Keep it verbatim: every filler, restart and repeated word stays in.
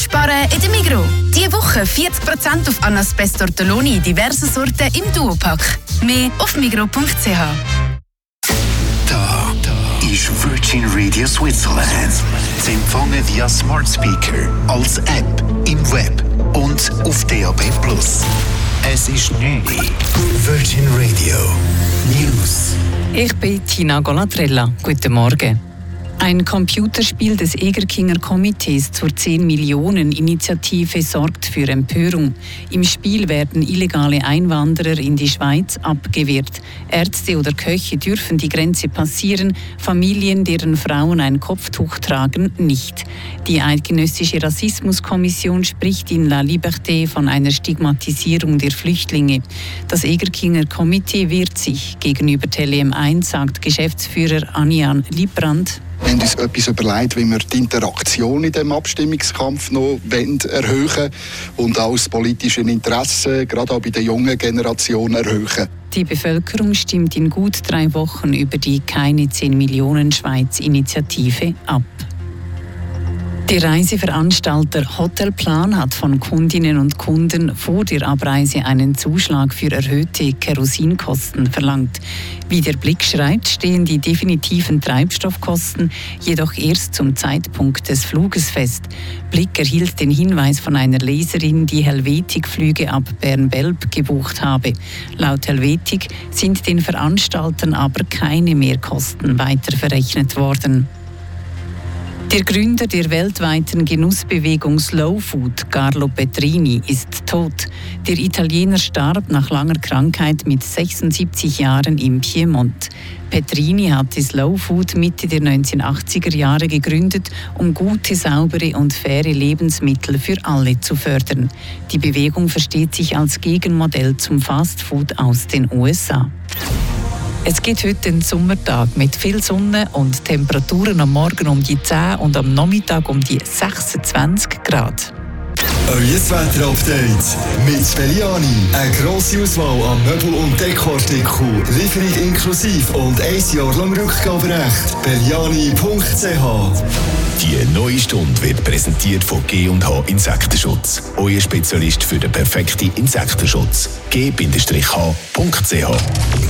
Sparen in der Migros. Diese Woche vierzig Prozent auf Anaspes Tortelloni in diversen Sorten im Duopack. Mehr auf migros punkt c h. Da, da ist Virgin Radio Switzerland. Sie empfangen via Smart Speaker, als App, im Web und auf D A B plus. Es ist neu. Virgin Radio News. Ich bin Tina Golatrella. Guten Morgen. Ein Computerspiel des Egerkinger Komitees zur zehn Millionen Initiative sorgt für Empörung. Im Spiel werden illegale Einwanderer in die Schweiz abgewehrt. Ärzte oder Köche dürfen die Grenze passieren, Familien, deren Frauen ein Kopftuch tragen, nicht. Die Eidgenössische Rassismuskommission spricht in La Liberté von einer Stigmatisierung der Flüchtlinge. Das Egerkinger Komitee wehrt sich. Gegenüber Tele M eins sagt Geschäftsführer Anian Liebrandt: Wir haben uns etwas überlegt, wie wir die Interaktion in diesem Abstimmungskampf noch erhöhen wollen und auch das politische Interesse, gerade auch bei der jungen Generation, erhöhen. Die Bevölkerung stimmt in gut drei Wochen über die Keine zehn Millionen Schweiz-Initiative ab. Der Reiseveranstalter Hotelplan hat von Kundinnen und Kunden vor der Abreise einen Zuschlag für erhöhte Kerosinkosten verlangt. Wie der Blick schreibt, stehen die definitiven Treibstoffkosten jedoch erst zum Zeitpunkt des Fluges fest. Blick erhielt den Hinweis von einer Leserin, die Helvetic-Flüge ab Bern-Belp gebucht habe. Laut Helvetic sind den Veranstaltern aber keine Mehrkosten weiter verrechnet worden. Der Gründer der weltweiten Genussbewegung Slow Food, Carlo Petrini, ist tot. Der Italiener starb nach langer Krankheit mit sechsundsiebzig Jahren im Piemont. Petrini hat die Slow Food Mitte der neunzehnhundertachtziger Jahre gegründet, um gute, saubere und faire Lebensmittel für alle zu fördern. Die Bewegung versteht sich als Gegenmodell zum Fast Food aus den U S A. Es gibt heute einen Sommertag mit viel Sonne und Temperaturen am Morgen um die zehn und am Nachmittag um die sechsundzwanzig Grad. Euer Wetter-Update mit Belliani. Eine grosse Auswahl an Möbel- und Dekoartikeln, Lieferung inklusive und ein Jahr lang Rückgaberecht. Belliani punkt c h. Die neue Stunde wird präsentiert von G und H Insektenschutz. Euer Spezialist für den perfekten Insektenschutz. G H punkt c h.